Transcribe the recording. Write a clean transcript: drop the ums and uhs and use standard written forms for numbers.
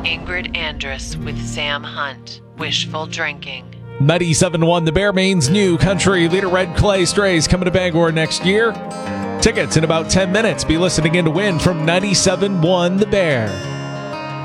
Ingrid Andress with Sam Hunt. Wishful Drinking. 97.1 The Bear, Maine's new country leader. Red Clay Strays coming to Bangor next year. Tickets in about 10 minutes. Be listening in to win from 97.1 The Bear.